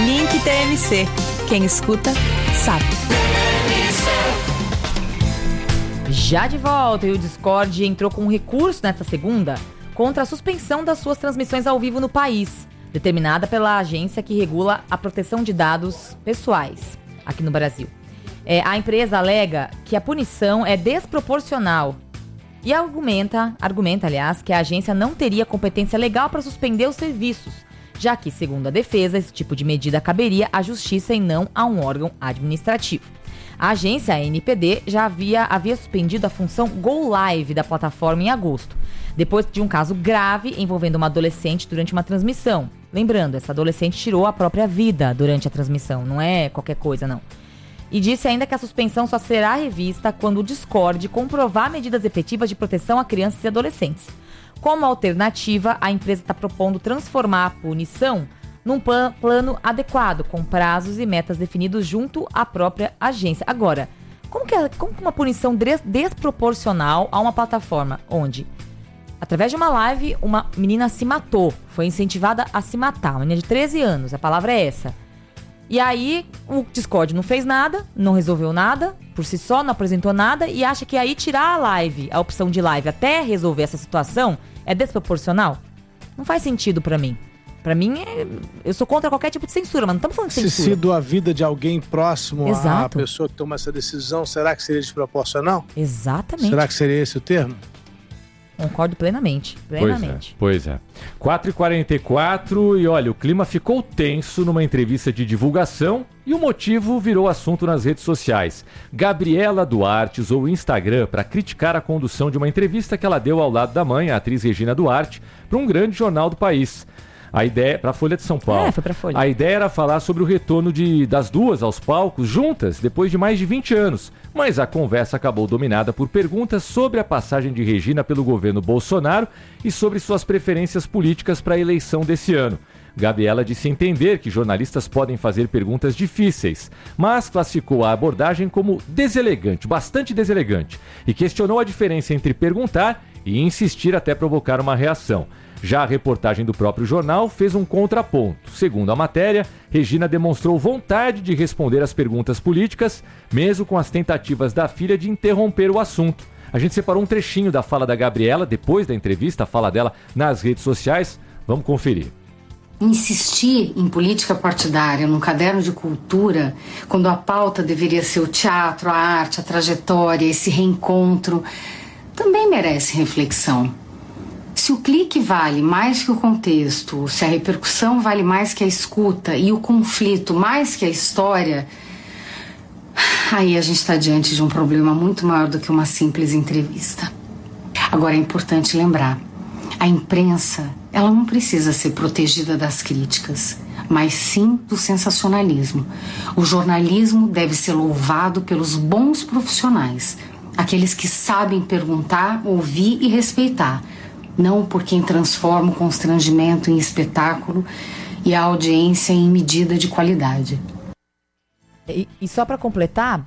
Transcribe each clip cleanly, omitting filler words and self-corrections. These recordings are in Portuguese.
Link TMC. Quem escuta, sabe. Já de volta, e o Discord entrou com um recurso nesta segunda contra a suspensão das suas transmissões ao vivo no país, determinada pela agência que regula a proteção de dados pessoais aqui no Brasil. A empresa alega que a punição é desproporcional e argumenta, aliás, que a agência não teria competência legal para suspender os serviços, já que, segundo a defesa, esse tipo de medida caberia à justiça e não a um órgão administrativo. A agência, a ANPD, já havia suspendido a função Go Live da plataforma em agosto, depois de um caso grave envolvendo uma adolescente durante uma transmissão. Lembrando, essa adolescente tirou a própria vida durante a transmissão, não é qualquer coisa, não. E disse ainda que a suspensão só será revista quando o Discord comprovar medidas efetivas de proteção a crianças e adolescentes. Como alternativa, a empresa está propondo transformar a punição num plano adequado, com prazos e metas definidos junto à própria agência. Agora, como que uma punição desproporcional a uma plataforma onde, através de uma live, uma menina se matou, foi incentivada a se matar, uma menina de 13 anos, a palavra é essa. E aí, o Discord não fez nada, não resolveu nada, por si só, não apresentou nada, e acha que aí tirar a live, a opção de live, até resolver essa situação, é desproporcional? Não faz sentido pra mim. Pra mim, eu sou contra qualquer tipo de censura, mas não estamos falando de censura. Se sido a vida de alguém próximo à Exato. pessoa que toma essa decisão, será que seria desproporcional? Exatamente. Será que seria esse o termo? Concordo plenamente. Pois é. 4h44 e olha, o clima ficou tenso numa entrevista de divulgação e o motivo virou assunto nas redes sociais. Gabriela Duarte usou o Instagram para criticar a condução de uma entrevista que ela deu ao lado da mãe, a atriz Regina Duarte, para um grande jornal do país. A ideia, para a Folha de São Paulo. Foi para a Folha. A ideia era falar sobre o retorno das duas aos palcos juntas depois de mais de 20 anos. Mas a conversa acabou dominada por perguntas sobre a passagem de Regina pelo governo Bolsonaro e sobre suas preferências políticas para a eleição desse ano. Gabriela disse entender que jornalistas podem fazer perguntas difíceis, mas classificou a abordagem como deselegante, bastante deselegante, e questionou a diferença entre perguntar e insistir até provocar uma reação. Já a reportagem do próprio jornal fez um contraponto. Segundo a matéria, Regina demonstrou vontade de responder às perguntas políticas, mesmo com as tentativas da filha de interromper o assunto. A gente separou um trechinho da fala da Gabriela, depois da entrevista, a fala dela nas redes sociais. Vamos conferir. Insistir em política partidária num caderno de cultura, quando a pauta deveria ser o teatro, a arte, a trajetória, esse reencontro, também merece reflexão. Se o clique vale mais que o contexto, se a repercussão vale mais que a escuta e o conflito mais que a história, aí a gente está diante de um problema muito maior do que uma simples entrevista. Agora é importante lembrar, a imprensa, ela não precisa ser protegida das críticas, mas sim do sensacionalismo. O jornalismo deve ser louvado pelos bons profissionais, aqueles que sabem perguntar, ouvir e respeitar, não por quem transforma o constrangimento em espetáculo e a audiência em medida de qualidade. E só para completar,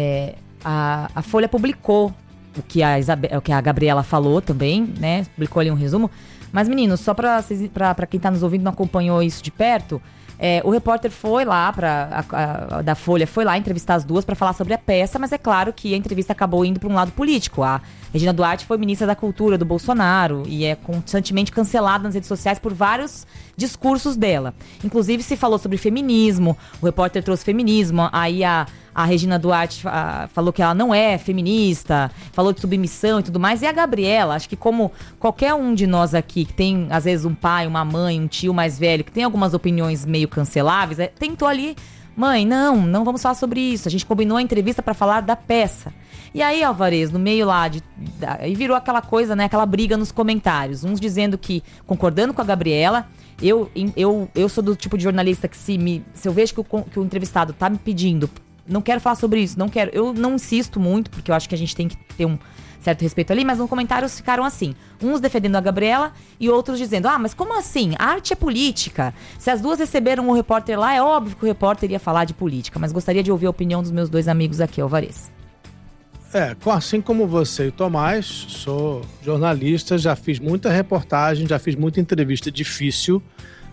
a Folha publicou o que a Gabriela falou também, né? Publicou ali um resumo. Mas, meninos, só para quem está nos ouvindo e não acompanhou isso de perto, o repórter foi lá, da Folha, foi lá entrevistar as duas para falar sobre a peça, mas é claro que a entrevista acabou indo para um lado político. A Regina Duarte foi ministra da Cultura do Bolsonaro e é constantemente cancelada nas redes sociais por vários discursos dela. Inclusive se falou sobre feminismo, o repórter trouxe feminismo, aí a Regina Duarte falou que ela não é feminista, falou de submissão e tudo mais. E a Gabriela, acho que como qualquer um de nós aqui, que tem às vezes um pai, uma mãe, um tio mais velho, que tem algumas opiniões meio canceláveis, tentou ali, mãe, não vamos falar sobre isso. A gente combinou a entrevista para falar da peça. E aí, Alvarez, no meio lá, aí virou aquela coisa, né, aquela briga nos comentários. Uns dizendo que, concordando com a Gabriela, eu sou do tipo de jornalista que se eu vejo que o entrevistado tá me pedindo, não quero falar sobre isso, não quero. Eu não insisto muito, porque eu acho que a gente tem que ter um certo respeito ali, mas nos comentários ficaram assim. Uns defendendo a Gabriela e outros dizendo, mas como assim? A arte é política. Se as duas receberam o repórter lá, é óbvio que o repórter ia falar de política, mas gostaria de ouvir a opinião dos meus dois amigos aqui, Alvarez. Assim como você e Tomás, sou jornalista, já fiz muita reportagem, já fiz muita entrevista difícil,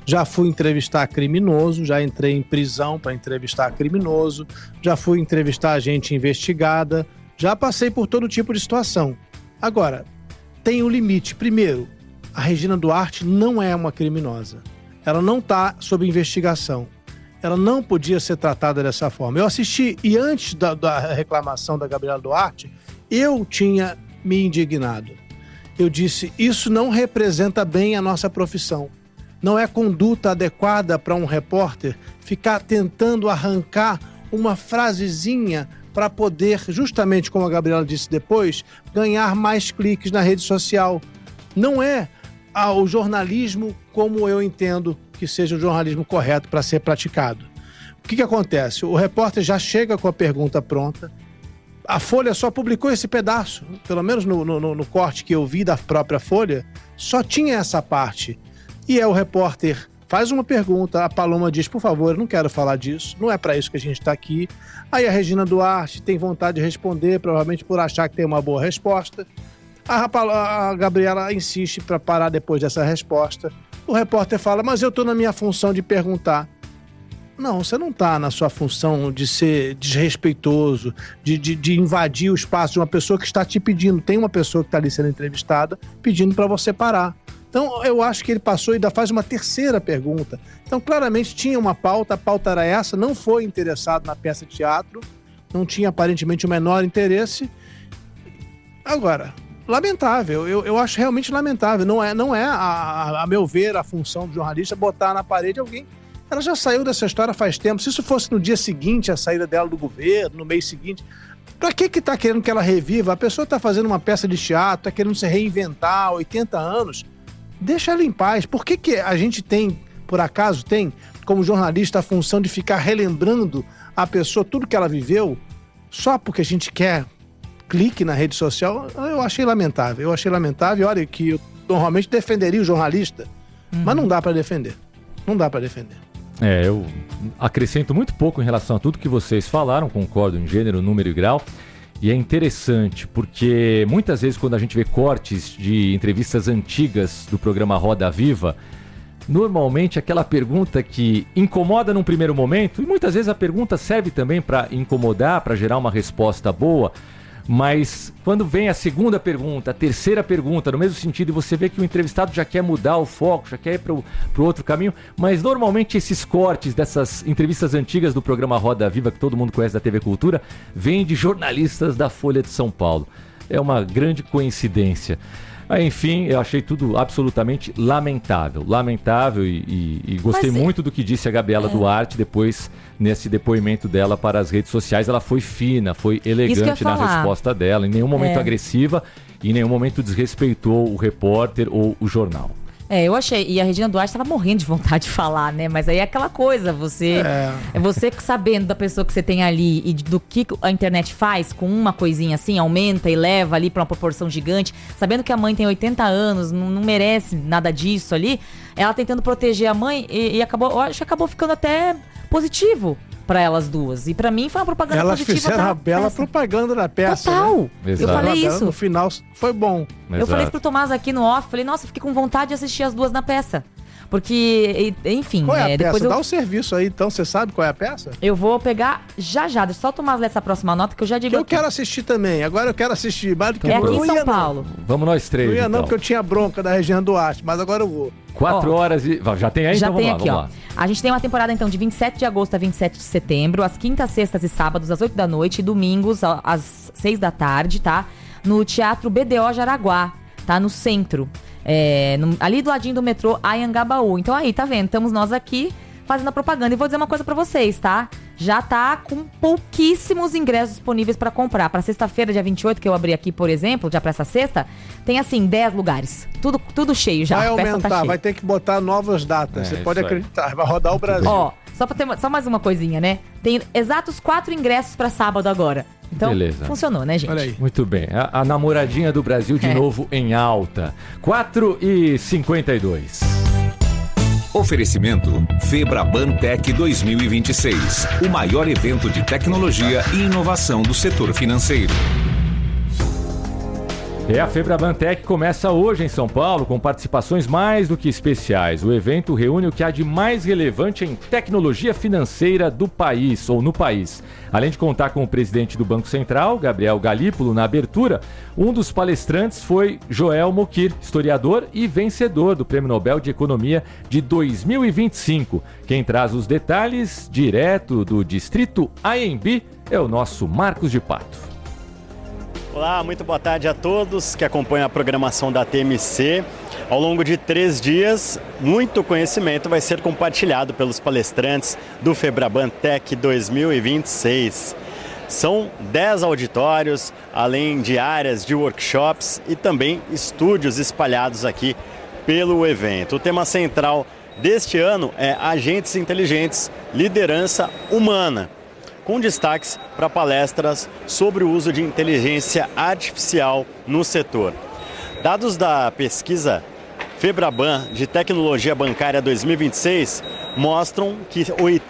Já fui entrevistar criminoso, já entrei em prisão para entrevistar criminoso, já fui entrevistar gente investigada, já passei por todo tipo de situação. Agora, tem um limite. Primeiro, a Regina Duarte não é uma criminosa. Ela não está sob investigação. Ela não podia ser tratada dessa forma. Eu assisti, e antes da reclamação da Gabriela Duarte, eu tinha me indignado. Eu disse, isso não representa bem a nossa profissão. Não é conduta adequada para um repórter ficar tentando arrancar uma frasezinha para poder, justamente como a Gabriela disse depois, ganhar mais cliques na rede social. Não é o jornalismo como eu entendo que seja o jornalismo correto para ser praticado. O que acontece? O repórter já chega com a pergunta pronta. A Folha só publicou esse pedaço, pelo menos no corte que eu vi da própria Folha, só tinha essa parte. E o repórter faz uma pergunta, a Paloma diz, por favor, eu não quero falar disso, não é para isso que a gente está aqui. Aí a Regina Duarte tem vontade de responder, provavelmente por achar que tem uma boa resposta. A Gabriela insiste para parar depois dessa resposta. O repórter fala, mas eu estou na minha função de perguntar. Não, você não está na sua função de ser desrespeitoso, de invadir o espaço de uma pessoa que está te pedindo. Tem uma pessoa que está ali sendo entrevistada pedindo para você parar. Então, eu acho que ele passou e ainda faz uma terceira pergunta. Então, claramente tinha uma pauta, a pauta era essa, não foi interessado na peça de teatro, não tinha aparentemente o menor interesse. Agora, lamentável, eu acho realmente lamentável. Não é a meu ver, a função do jornalista botar na parede alguém. Ela já saiu dessa história faz tempo. Se isso fosse no dia seguinte, a saída dela do governo, no mês seguinte, pra que tá querendo que ela reviva? A pessoa tá fazendo uma peça de teatro, tá querendo se reinventar, 80 anos. Deixa ela em paz. Por que a gente tem, por acaso tem, como jornalista, a função de ficar relembrando a pessoa tudo que ela viveu, só porque a gente quer clique na rede social? Eu achei lamentável. Olha que eu normalmente defenderia o jornalista, mas não dá para defender. Não dá para defender. Eu acrescento muito pouco em relação a tudo que vocês falaram, concordo em gênero, número e grau. E é interessante porque muitas vezes quando a gente vê cortes de entrevistas antigas do programa Roda Viva, normalmente aquela pergunta que incomoda num primeiro momento, e muitas vezes a pergunta serve também para incomodar, para gerar uma resposta boa, mas quando vem a segunda pergunta, a terceira pergunta, no mesmo sentido, e você vê que o entrevistado já quer mudar o foco, já quer ir para o outro caminho, mas normalmente esses cortes dessas entrevistas antigas do programa Roda Viva, que todo mundo conhece da TV Cultura, vêm de jornalistas da Folha de São Paulo. É uma grande coincidência. Enfim, eu achei tudo absolutamente lamentável e gostei muito do que disse a Gabriela Duarte depois, nesse depoimento dela para as redes sociais. Ela foi fina, foi elegante na resposta dela, em nenhum momento agressiva, em nenhum momento desrespeitou o repórter ou o jornal. Eu achei, e a Regina Duarte estava morrendo de vontade de falar, né? Mas aí é aquela coisa, você sabendo da pessoa que você tem ali e do que a internet faz com uma coisinha assim, aumenta e leva ali para uma proporção gigante, sabendo que a mãe tem 80 anos, não merece nada disso ali, ela tentando proteger a mãe e acho que acabou ficando até positivo para elas duas. E para mim foi uma propaganda positiva. Elas fizeram a bela propaganda da peça. Total. Né? Eu falei isso. No final foi bom. Eu falei isso pro Tomás aqui no off. Falei, nossa, fiquei com vontade de assistir as duas na peça. Porque, enfim... Qual é a peça? Depois Dá o serviço aí, então. Você sabe qual é a peça? Eu vou pegar já. Deixa só o Tomás ler essa próxima nota que eu já digo eu quero assistir também. Agora eu quero assistir. Mais do que aqui em São Paulo. Vamos nós três, não ia então. Não, porque eu tinha bronca da Regina Duarte, mas agora eu vou. 4 horas e... Já tem aí? Já então tem vamos lá. A gente tem uma temporada, então, de 27 de agosto a 27 de setembro, às quintas, sextas e sábados, às 8 da noite, e domingos, às 6 da tarde, tá? No Teatro BDO Jaraguá, tá? No centro. Ali do ladinho do metrô Anhangabaú. Então aí, tá vendo? Estamos nós aqui fazendo a propaganda. E vou dizer uma coisa pra vocês, tá? Já tá com pouquíssimos ingressos disponíveis pra comprar. Pra sexta-feira, dia 28, que eu abri aqui, por exemplo, já pra essa sexta, tem assim, 10 lugares. Tudo cheio já. Vai a peça aumentar, tá cheia. Vai ter que botar novas datas. Você pode acreditar, vai rodar o Brasil. Ó, só mais uma coisinha, né? Tem exatos 4 ingressos pra sábado agora. Então, beleza. Funcionou, né, gente? Olha aí. Muito bem. A namoradinha do Brasil de novo em alta. 4h52. Oferecimento Febraban Tech 2026. O maior evento de tecnologia e inovação do setor financeiro. A Febraban Tech começa hoje em São Paulo com participações mais do que especiais. O evento reúne o que há de mais relevante em tecnologia financeira do país, ou no país. Além de contar com o presidente do Banco Central, Gabriel Galípolo, na abertura, um dos palestrantes foi Joel Mokyr, historiador e vencedor do Prêmio Nobel de Economia de 2025. Quem traz os detalhes direto do distrito AMB é o nosso Marcos de Pato. Olá, muito boa tarde a todos que acompanham a programação da TMC. Ao longo de 3 dias, muito conhecimento vai ser compartilhado pelos palestrantes do Febraban Tech 2026. São 10 auditórios, além de áreas de workshops e também estúdios espalhados aqui pelo evento. O tema central deste ano é Agentes Inteligentes, Liderança Humana, com destaques para palestras sobre o uso de inteligência artificial no setor. Dados da pesquisa Febraban de Tecnologia Bancária 2026 mostram que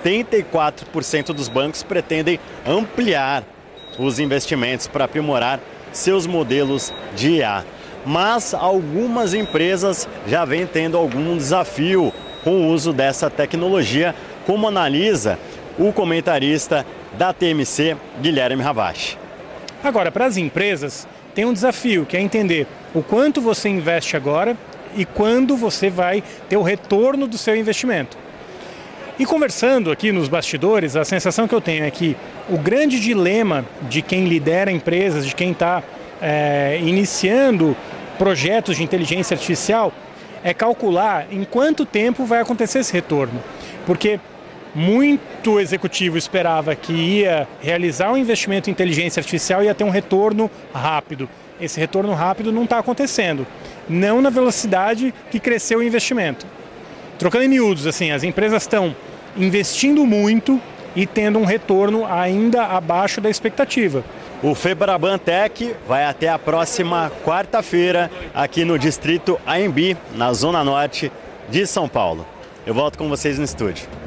84% dos bancos pretendem ampliar os investimentos para aprimorar seus modelos de IA. Mas algumas empresas já vêm tendo algum desafio com o uso dessa tecnologia, como analisa o comentarista da TMC, Guilherme Ravache. Agora, para as empresas, tem um desafio, que é entender o quanto você investe agora e quando você vai ter o retorno do seu investimento. E conversando aqui nos bastidores, a sensação que eu tenho é que o grande dilema de quem lidera empresas, de quem está iniciando projetos de inteligência artificial, é calcular em quanto tempo vai acontecer esse retorno. Porque muito executivo esperava que ia realizar um investimento em inteligência artificial e ia ter um retorno rápido. Esse retorno rápido não está acontecendo, não na velocidade que cresceu o investimento. Trocando em miúdos, assim, as empresas estão investindo muito e tendo um retorno ainda abaixo da expectativa. O Febraban Tech vai até a próxima quarta-feira aqui no distrito AMB, na Zona Norte de São Paulo. Eu volto com vocês no estúdio.